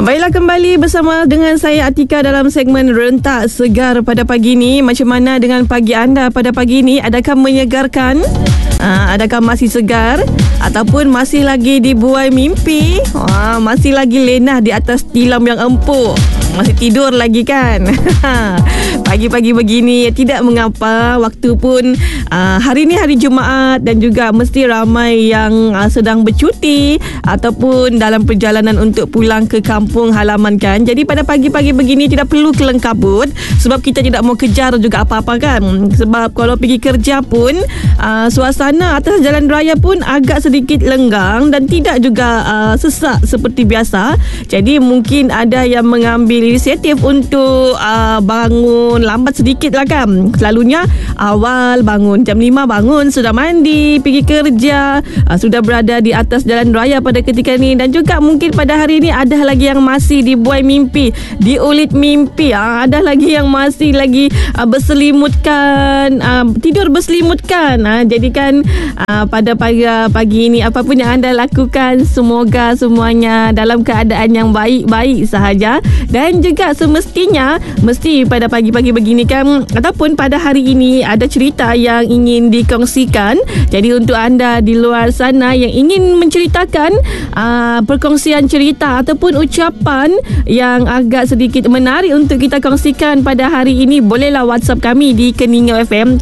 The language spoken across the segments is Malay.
Baiklah, kembali bersama dengan saya Atika dalam segmen Rentak Segar pada pagi ini. Macam mana dengan pagi anda pada pagi ini? Adakah menyegarkan? Adakah masih segar? Ataupun masih lagi dibuai mimpi? Masih lagi lenah di atas tilam yang empuk? Masih tidur lagi kan? Pagi-pagi begini tidak mengapa. Waktu pun hari ni hari Jumaat dan juga mesti ramai yang sedang bercuti ataupun dalam perjalanan untuk pulang ke kampung halaman kan. Jadi pada pagi-pagi begini tidak perlu kelang kabut sebab kita tidak mau kejar juga apa-apa kan. Sebab kalau pergi kerja pun suasana atas jalan raya pun agak sedikit lenggang dan tidak juga sesak seperti biasa. Jadi mungkin ada yang mengambil inisiatif untuk bangun lambat sedikit lah kan. Selalunya awal bangun jam 5 bangun, sudah mandi, pergi kerja, sudah berada di atas jalan raya pada ketika ni. Dan juga mungkin pada hari ni ada lagi yang masih dibuai mimpi, diulit mimpi, ada lagi yang masih lagi berselimutkan, tidur berselimutkan. Jadi kan pada pagi ini apapun yang anda lakukan, semoga semuanya dalam keadaan yang baik-baik sahaja. Dan juga semestinya mesti pada pagi-pagi begini kan, ataupun pada hari ini ada cerita yang ingin dikongsikan. Jadi untuk anda di luar sana yang ingin menceritakan perkongsian cerita ataupun ucapan yang agak sedikit menarik untuk kita kongsikan pada hari ini, bolehlah WhatsApp kami di Keningau FM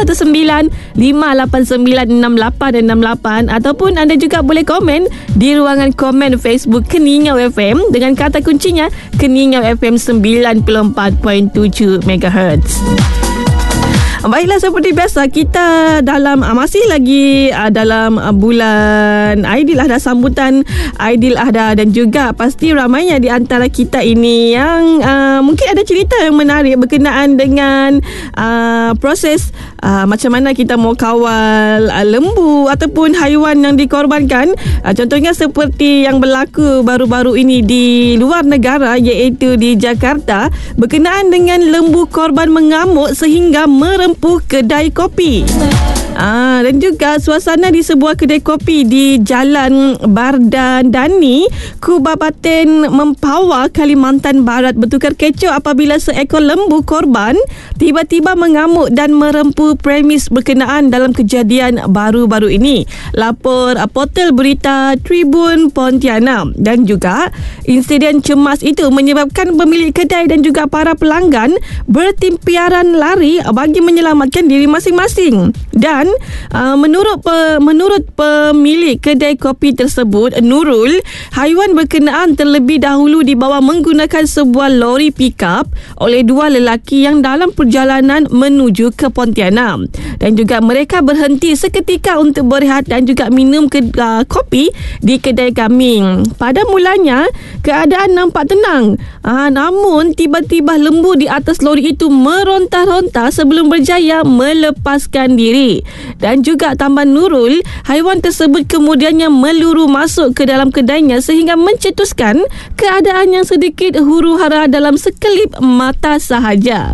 019-589-6868, ataupun anda juga boleh komen di ruangan komen Facebook Keningau FM dengan kata kuncinya Keningau FM 94.7 MHz. Baiklah, seperti biasa kita dalam masih lagi dalam bulan Aidilahdah, sambutan Aidilahdah, dan juga pasti ramainya di antara kita ini yang mungkin ada cerita yang menarik berkenaan dengan proses macam mana kita mau kawal lembu ataupun haiwan yang dikorbankan. Contohnya seperti yang berlaku baru-baru ini di luar negara, iaitu di Jakarta, berkenaan dengan lembu korban mengamuk sehingga merempuh kedai kopi. Dan juga suasana di sebuah kedai kopi di Jalan Bardandani, Kubabaten Mempawah, Kalimantan Barat bertukar kecoh apabila seekor lembu korban tiba-tiba mengamuk dan merempuh premis berkenaan dalam kejadian baru-baru ini. Lapor portal berita Tribun Pontianak. Dan juga insiden cemas itu menyebabkan pemilik kedai dan juga para pelanggan bertimpiaran lari bagi menyelamatkan diri masing-masing. Dan menurut pemilik kedai kopi tersebut, Nurul, haiwan berkenaan terlebih dahulu dibawa menggunakan sebuah lori pickup oleh dua lelaki yang dalam perjalanan menuju ke Pontianak. Dan juga mereka berhenti seketika untuk berehat dan juga minum kopi di kedai kami. Pada mulanya keadaan nampak tenang, namun tiba-tiba lembu di atas lori itu meronta-ronta sebelum berjaya melepaskan diri. Dan juga tambah Nurul, haiwan tersebut kemudiannya meluru masuk ke dalam kedainya sehingga mencetuskan keadaan yang sedikit huru-hara dalam sekelip mata sahaja.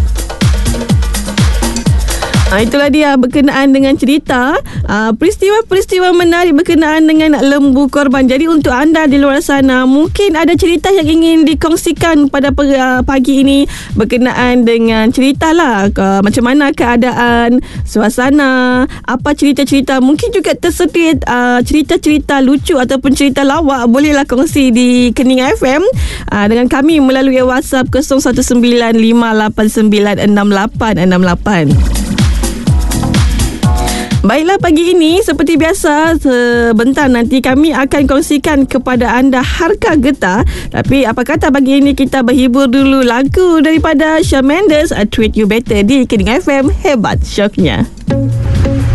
Itulah dia berkenaan dengan cerita peristiwa-peristiwa menarik berkenaan dengan lembu korban. Jadi untuk anda di luar sana, mungkin ada cerita yang ingin dikongsikan pada pagi ini berkenaan dengan ceritalah macam mana keadaan, suasana, apa cerita-cerita, mungkin juga tersedit cerita-cerita lucu ataupun cerita lawak, bolehlah kongsi di Keningau FM dengan kami melalui WhatsApp 0195896868. Baiklah, pagi ini seperti biasa, sebentar nanti kami akan kongsikan kepada anda harga getah. Tapi apa kata pagi ini kita berhibur dulu lagu daripada Shawn Mendes, Treat You Better di Keningau FM. Hebat syoknya.